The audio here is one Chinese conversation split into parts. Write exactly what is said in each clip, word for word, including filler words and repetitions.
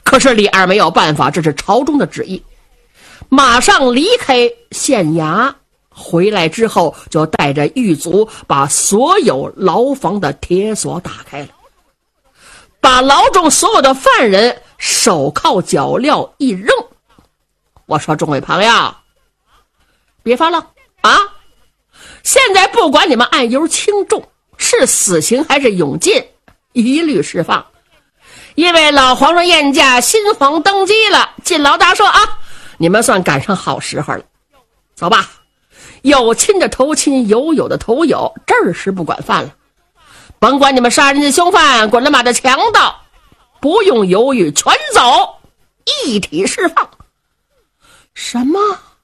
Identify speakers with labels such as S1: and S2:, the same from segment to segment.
S1: 可是李二没有办法，这是朝中的旨意，马上离开县衙，回来之后就带着狱卒把所有牢房的铁锁打开了，把牢中所有的犯人手铐脚镣一扔。我说众位朋友，别发愣啊！现在不管你们案由轻重，是死刑还是永禁，一律释放。因为老皇上晏驾，新皇登基了，进牢大赦啊！你们算赶上好时候了。走吧，有亲的投亲，有有的投有，这是不管饭了。甭管你们杀人的凶犯，滚了马的强盗，不用犹豫，全走，一体释放。什么？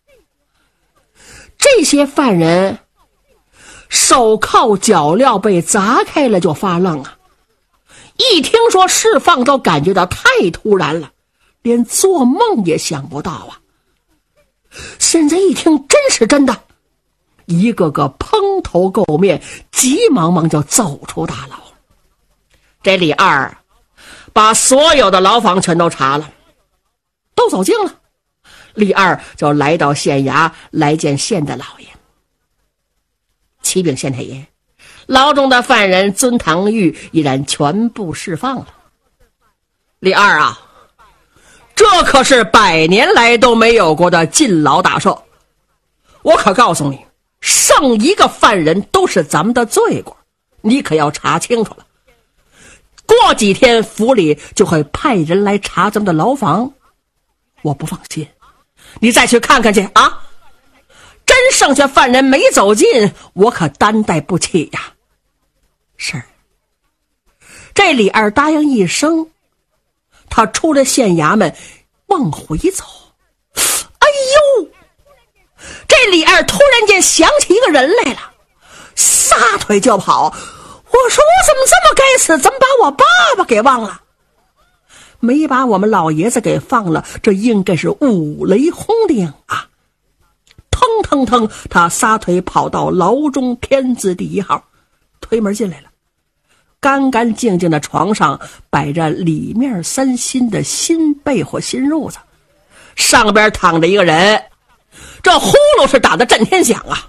S1: 这些犯人手铐脚镣被砸开了就发愣啊！一听说释放都感觉到太突然了，连做梦也想不到啊！现在一听真是真的，一个个蓬头垢面，急忙忙就走出大牢。这李二把所有的牢房全都查了，都走净了。李二就来到县衙来见县的老爷。启禀县太爷，牢中的犯人尊堂玉已然全部释放了。李二啊，这可是百年来都没有过的禁牢大赦，我可告诉你，剩一个犯人都是咱们的罪过，你可要查清楚了。过几天府里就会派人来查咱们的牢房，我不放心，你再去看看去啊！真剩下犯人没走进，我可担待不起呀。是。这李二答应一声，他出了县衙门往回走。哎呦，这李二突然间想起一个人来了，撒腿就跑。我说我怎么这么该死，怎么把我爸爸给忘了？没把我们老爷子给放了，这应该是五雷轰顶啊！腾腾腾，他撒腿跑到牢中天字第一号，推门进来了。干干净净的床上摆着里面三新的新被或新褥子，上边躺着一个人，这呼噜是打得震天响啊！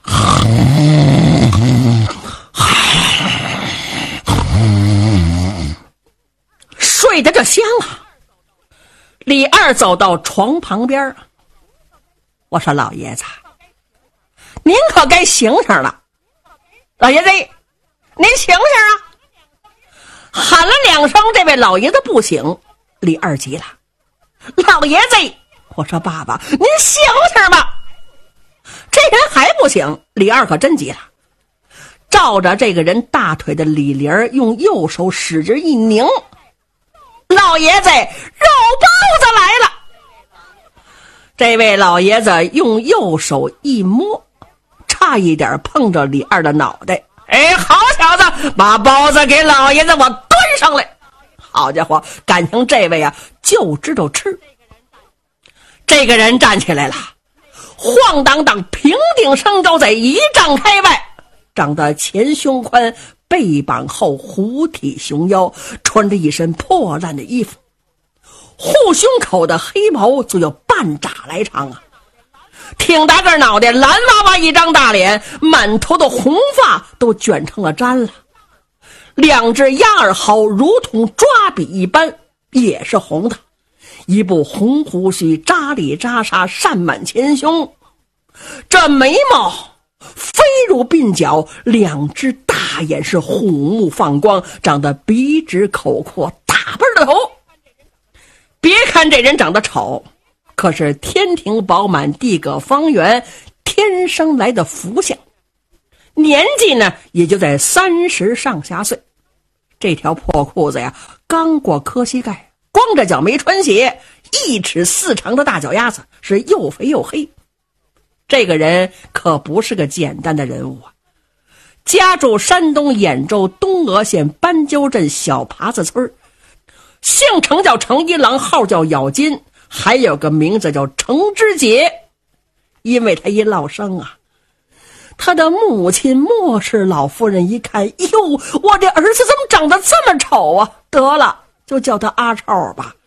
S1: 睡得这香啊！李二走到床旁边，我说老爷子，您可该醒醒了。老爷子，您醒醒啊！喊了两声，这位老爷子不醒。李二急了，老爷子，我说爸爸，您醒醒吧。这人还不醒，李二可真急了，照着这个人大腿的里帘，用右手使劲一拧，老爷子，肉包子来了。这位老爷子用右手一摸，差一点碰着李二的脑袋。哎，好小子，把包子给老爷子我端上来。好家伙，感情这位啊就知道吃。这个人站起来了，晃荡荡平顶身高在一丈开外，长得前胸宽，背膀厚，虎体熊腰，穿着一身破烂的衣服，护胸口的黑毛足有半拃来长啊，挺大个脑袋，蓝娃娃一张大脸，满头的红发都卷成了毡了，两只鸭耳毫如同抓笔一般，也是红的，一部红胡须扎里扎沙扇满前胸，这眉毛飞入鬓角，两只大眼是虎目放光，长得鼻直口阔，大背的头。别看这人长得丑，可是天庭饱满，地阁方圆，天生来的福相。年纪呢也就在三十上下岁。这条破裤子呀刚过磕膝盖，光着脚没穿鞋，一尺四长的大脚丫子，是又肥又黑。这个人可不是个简单的人物啊，家住山东兖州东峨县斑鸠镇小耙子村，姓程叫程一郎，号叫咬金，还有个名字叫程之杰。因为他一落生啊，他的母亲莫氏老夫人一看，哟，我这儿子怎么长得这么丑啊，得了，就叫他阿臭吧。